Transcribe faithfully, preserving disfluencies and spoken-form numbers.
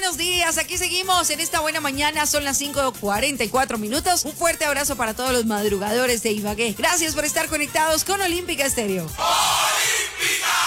buenos días. Aquí seguimos en esta buena mañana. Son las cinco cuarenta y cuatro minutos. Un fuerte abrazo para todos los madrugadores de Ibagué. Gracias por estar conectados con Olímpica Estéreo. ¡Olímpica!